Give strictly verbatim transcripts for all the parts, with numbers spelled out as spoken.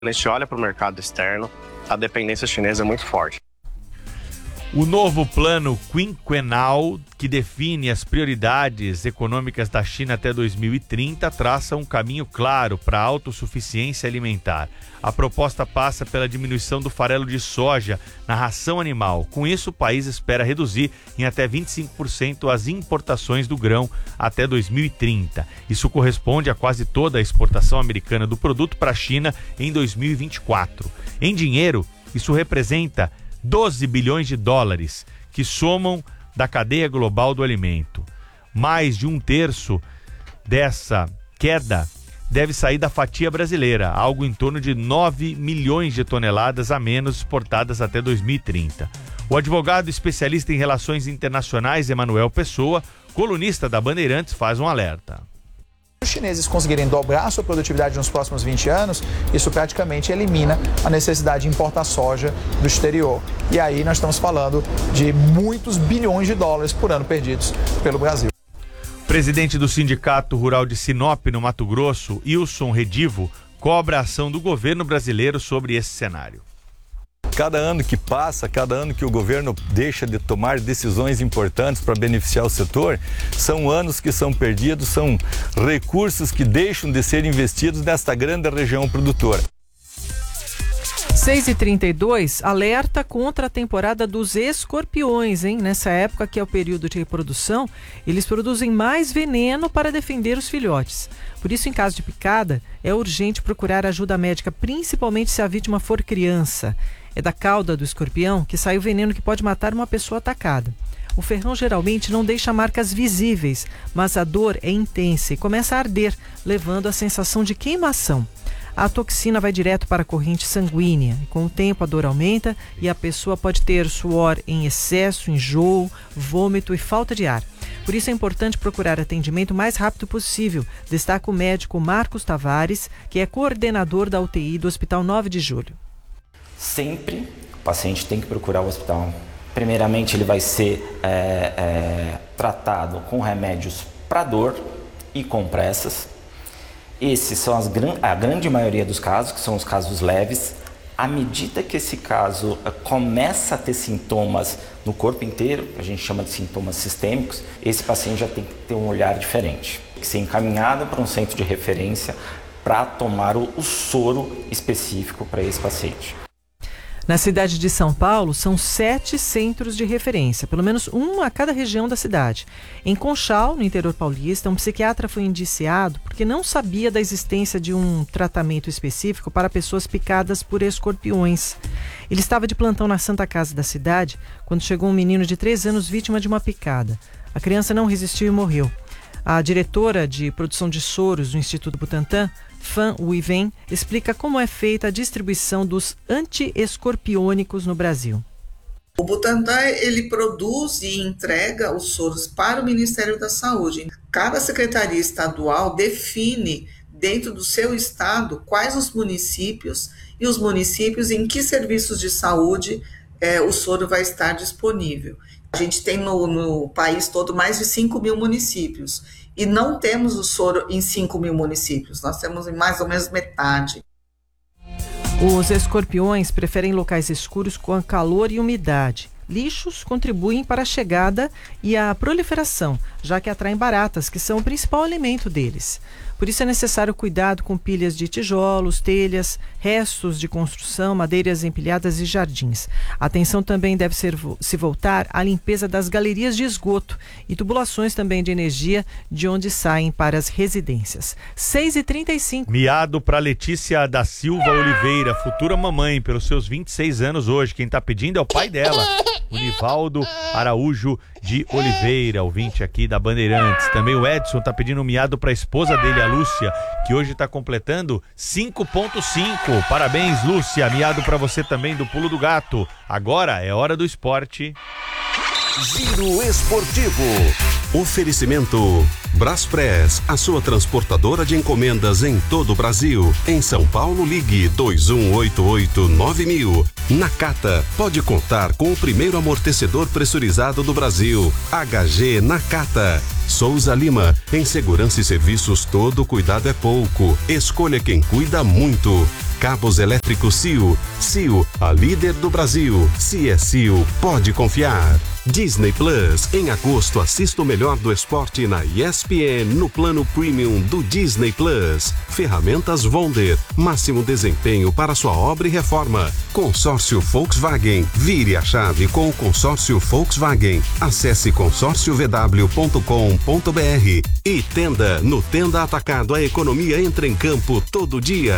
a gente olha para o mercado externo, a dependência chinesa é muito forte. O novo plano quinquenal, que define as prioridades econômicas da China até dois mil e trinta, traça um caminho claro para a autossuficiência alimentar. A proposta passa pela diminuição do farelo de soja na ração animal. Com isso, o país espera reduzir em até vinte e cinco por cento as importações do grão até dois mil e trinta. Isso corresponde a quase toda a exportação americana do produto para a China em dois mil e vinte e quatro. Em dinheiro, isso representa doze bilhões de dólares, que somam da cadeia global do alimento. Mais de um terço dessa queda deve sair da fatia brasileira, algo em torno de nove milhões de toneladas a menos exportadas até dois mil e trinta. O advogado especialista em relações internacionais, Emanuel Pessoa, colunista da Bandeirantes, faz um alerta. Se os chineses conseguirem dobrar a sua produtividade nos próximos vinte anos, isso praticamente elimina a necessidade de importar soja do exterior. E aí nós estamos falando de muitos bilhões de dólares por ano perdidos pelo Brasil. O presidente do Sindicato Rural de Sinop, no Mato Grosso, Wilson Redivo, cobra a ação do governo brasileiro sobre esse cenário. Cada ano que passa, cada ano que o governo deixa de tomar decisões importantes para beneficiar o setor, são anos que são perdidos, são recursos que deixam de ser investidos nesta grande região produtora. seis e trinta e dois, alerta contra a temporada dos escorpiões, hein? Nessa época, que é o período de reprodução, eles produzem mais veneno para defender os filhotes. Por isso, em caso de picada, é urgente procurar ajuda médica, principalmente se a vítima for criança. É da cauda do escorpião que sai o veneno que pode matar uma pessoa atacada. O ferrão geralmente não deixa marcas visíveis, mas a dor é intensa e começa a arder, levando à sensação de queimação. A toxina vai direto para a corrente sanguínea. E com o tempo a dor aumenta e a pessoa pode ter suor em excesso, enjoo, vômito e falta de ar. Por isso é importante procurar atendimento o mais rápido possível, destaca o médico Marcos Tavares, que é coordenador da U T I do Hospital nove de julho. Sempre o paciente tem que procurar o hospital. Primeiramente, ele vai ser é, é, tratado com remédios para dor e compressas. Esses são as, a grande maioria dos casos, que são os casos leves. À medida que esse caso começa a ter sintomas no corpo inteiro, a gente chama de sintomas sistêmicos, esse paciente já tem que ter um olhar diferente. Tem que ser encaminhado para um centro de referência para tomar o, o soro específico para esse paciente. Na cidade de São Paulo, são sete centros de referência, pelo menos um a cada região da cidade. Em Conchal, no interior paulista, um psiquiatra foi indiciado porque não sabia da existência de um tratamento específico para pessoas picadas por escorpiões. Ele estava de plantão na Santa Casa da cidade quando chegou um menino de três anos vítima de uma picada. A criança não resistiu e morreu. A diretora de produção de soros do Instituto Butantan, Fan Uiven, explica como é feita a distribuição dos anti-escorpiônicos no Brasil. O Butantan, ele produz e entrega os soros para o Ministério da Saúde. Cada secretaria estadual define, dentro do seu estado, quais os municípios e os municípios em que serviços de saúde eh, o soro vai estar disponível. A gente tem no, no país todo mais de cinco mil municípios e não temos o soro em cinco mil municípios, nós temos em mais ou menos metade. Os escorpiões preferem locais escuros com calor e umidade. Lixos contribuem para a chegada e a proliferação, já que atraem baratas, que são o principal alimento deles. Por isso é necessário cuidado com pilhas de tijolos, telhas, restos de construção, madeiras empilhadas e jardins. A atenção também deve ser, se voltar à limpeza das galerias de esgoto e tubulações também de energia de onde saem para as residências. seis e trinta e cinco. Miado para Letícia da Silva Oliveira, futura mamãe, pelos seus vinte e seis anos hoje. Quem está pedindo é o pai dela, o Nivaldo Araújo de Oliveira, ouvinte aqui da Bandeirantes. Também o Edson está pedindo um miado para a esposa dele, a Lúcia, que hoje está completando cinco ponto cinco. Parabéns, Lúcia. Miado para você também do Pulo do Gato. Agora é hora do esporte. Giro Esportivo. Oferecimento Braspress, a sua transportadora de encomendas em todo o Brasil. Em São Paulo, ligue dois um oito oito nove mil. Nakata, pode contar com o primeiro amortecedor pressurizado do Brasil. H G Nakata. Souza Lima, em segurança e serviços todo cuidado é pouco. Escolha quem cuida muito. Cabos elétricos C I O. C I O, a líder do Brasil. Se é C I O, pode confiar. Disney Plus. Em agosto, assista o melhor do esporte na E S P N no plano premium do Disney Plus. Ferramentas Wonder. Máximo desempenho para sua obra e reforma. Consórcio Volkswagen. Vire a chave com o consórcio Volkswagen. Acesse consórcio v w ponto com ponto b r. E Tenda. No Tenda Atacado, a economia entra em campo todo dia.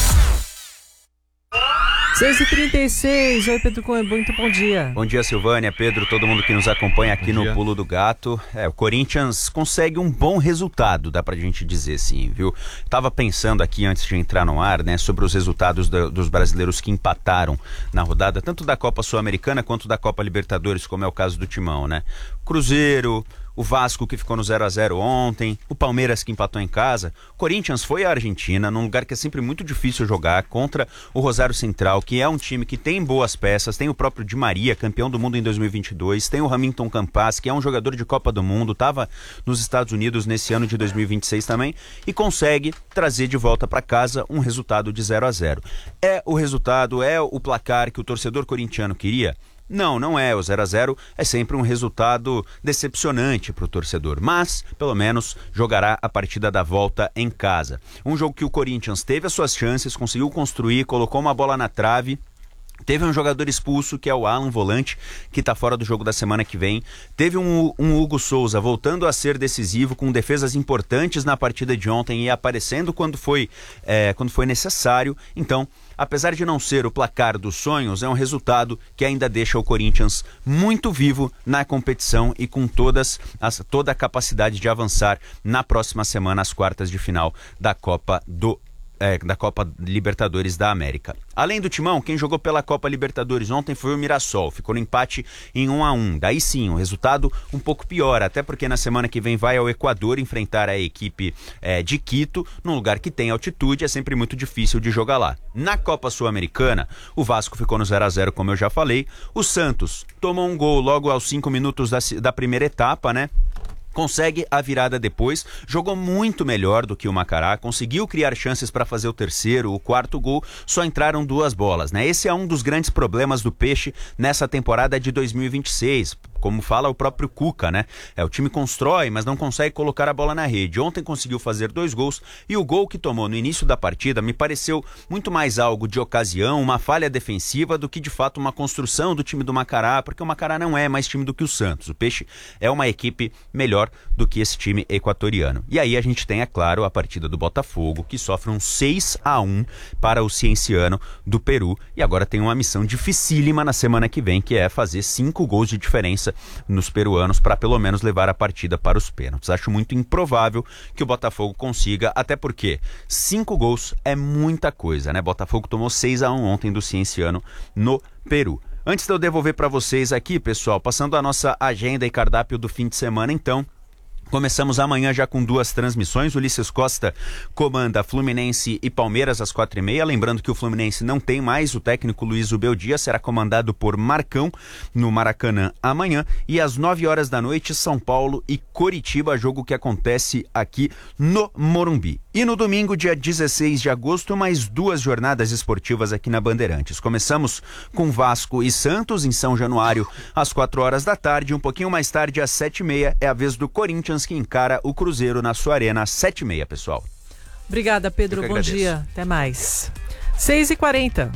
seis e trinta e seis, oi Pedro Cunha, muito bom dia. Bom dia, Silvânia, Pedro, todo mundo que nos acompanha aqui no Pulo do Gato. É, o Corinthians consegue um bom resultado, dá pra gente dizer sim, viu? Tava pensando aqui antes de entrar no ar, né, sobre os resultados do, dos brasileiros que empataram na rodada, tanto da Copa Sul-Americana quanto da Copa Libertadores, como é o caso do Timão, né? Cruzeiro, o Vasco que ficou no zero a zero ontem, o Palmeiras que empatou em casa. O Corinthians foi à Argentina, num lugar que é sempre muito difícil jogar, contra o Rosário Central, que é um time que tem boas peças, tem o próprio Di Maria, campeão do mundo em dois mil e vinte e dois, tem o Hamilton Campas, que é um jogador de Copa do Mundo, estava nos Estados Unidos nesse ano de dois mil e vinte e seis também, e consegue trazer de volta para casa um resultado de zero a zero. É o resultado, é o placar que o torcedor corintiano queria? Não, não é. O zero a zero é sempre um resultado decepcionante para o torcedor, mas, pelo menos, jogará a partida da volta em casa. Um jogo que o Corinthians teve as suas chances, conseguiu construir, colocou uma bola na trave. Teve um jogador expulso, que é o Alan Volante, que está fora do jogo da semana que vem. Teve um, um Hugo Souza voltando a ser decisivo, com defesas importantes na partida de ontem e aparecendo quando foi, é, quando foi necessário. Então, apesar de não ser o placar dos sonhos, é um resultado que ainda deixa o Corinthians muito vivo na competição e com todas as, toda a capacidade de avançar na próxima semana às quartas de final da Copa do É, da Copa Libertadores da América. Além do Timão, quem jogou pela Copa Libertadores ontem foi o Mirassol, ficou no empate em um a um. Daí sim, um resultado um pouco pior, até porque na semana que vem vai ao Equador enfrentar a equipe é, de Quito, num lugar que tem altitude, é sempre muito difícil de jogar lá. Na Copa Sul-Americana, o Vasco ficou no zero a zero, como eu já falei. O Santos tomou um gol logo aos cinco minutos da, da primeira etapa, né? Consegue a virada depois, jogou muito melhor do que o Macará, conseguiu criar chances para fazer o terceiro, o quarto gol, só entraram duas bolas, né? Esse é um dos grandes problemas do Peixe nessa temporada de dois mil e vinte e seis, como fala o próprio Cuca, né? É, o time constrói, mas não consegue colocar a bola na rede. Ontem conseguiu fazer dois gols e o gol que tomou no início da partida me pareceu muito mais algo de ocasião, uma falha defensiva, do que de fato uma construção do time do Macará, porque o Macará não é mais time do que o Santos. O Peixe é uma equipe melhor do que esse time equatoriano. E aí a gente tem, é claro, a partida do Botafogo, que sofre um seis a um para o Cienciano do Peru, e agora tem uma missão dificílima na semana que vem, que é fazer cinco gols de diferença nos peruanos para pelo menos levar a partida para os pênaltis. Acho muito improvável que o Botafogo consiga, até porque cinco gols é muita coisa, né? Botafogo tomou seis a um ontem do Cienciano no Peru. Antes de eu devolver para vocês aqui, pessoal, passando a nossa agenda e cardápio do fim de semana, então, começamos amanhã já com duas transmissões. O Ulisses Costa comanda Fluminense e Palmeiras às quatro e meia. Lembrando que o Fluminense não tem mais o técnico Luiz Ubeldia, será comandado por Marcão no Maracanã amanhã. E às nove horas da noite, São Paulo e Coritiba, jogo que acontece aqui no Morumbi. E no domingo, dia dezesseis de agosto, mais duas jornadas esportivas aqui na Bandeirantes. Começamos com Vasco e Santos em São Januário às quatro horas da tarde. Um pouquinho mais tarde, às sete e meia, é a vez do Corinthians, que encara o Cruzeiro na sua arena às sete e meia, pessoal. Obrigada, Pedro. Bom agradeço. Dia. Até mais. seis e quarenta.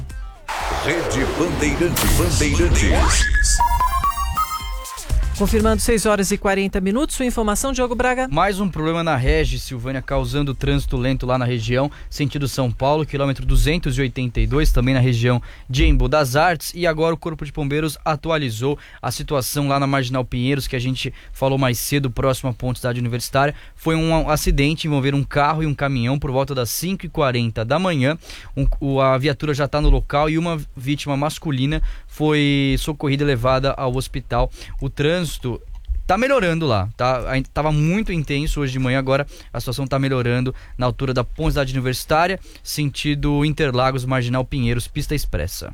Rede Bandeirantes. Bandeirantes. Confirmando seis horas e quarenta minutos, sua informação, Diogo Braga. Mais um problema na Regi, Silvânia, causando trânsito lento lá na região, sentido São Paulo, quilômetro duzentos e oitenta e dois, também na região de Embu das Artes. E agora o Corpo de Bombeiros atualizou a situação lá na Marginal Pinheiros, que a gente falou mais cedo, próximo à ponte Cidade Universitária. Foi um acidente envolvendo um carro e um caminhão por volta das cinco e quarenta da manhã. Um, o, a viatura já está no local e uma vítima masculina foi socorrida e levada ao hospital. O trânsito tá melhorando lá, tá? Tava muito intenso hoje de manhã, agora a situação tá melhorando na altura da Ponte Cidade Universitária, sentido Interlagos, Marginal Pinheiros, pista expressa.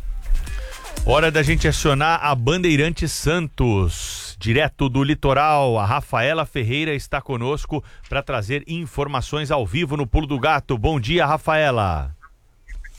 Hora da gente acionar a Bandeirante Santos, direto do litoral. A Rafaela Ferreira está conosco para trazer informações ao vivo no Pulo do Gato. Bom dia, Rafaela.